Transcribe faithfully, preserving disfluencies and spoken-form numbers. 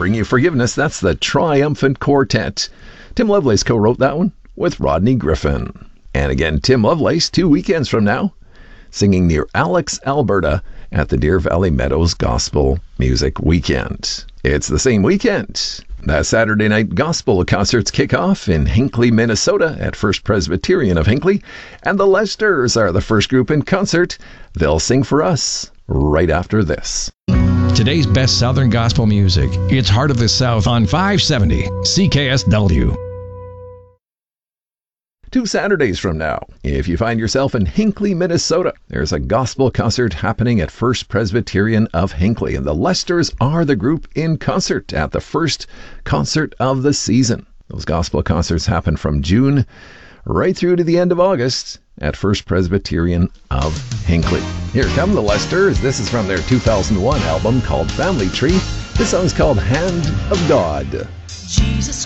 bring you forgiveness. That's the Triumphant Quartet. Tim Lovelace co-wrote that one with Rodney Griffin. And again, Tim Lovelace, two weekends from now, singing near Alex, Alberta at the Deer Valley Meadows Gospel Music Weekend. It's the same weekend that Saturday night gospel concerts kick off in Hinckley, Minnesota at First Presbyterian of Hinckley. And the Lesters are the first group in concert. They'll sing for us right after this. Today's best Southern gospel music. It's Heart of the South on five seventy C K S W. Two Saturdays from now, if you find yourself in Hinckley, Minnesota, there's a gospel concert happening at First Presbyterian of Hinckley, and the Lesters are the group in concert at the first concert of the season. Those gospel concerts happen from June right through to the end of August at First Presbyterian of Hinckley. Here come the Lesters. This is from their two thousand one album called Family Tree. This song's called Hand of God. Jesus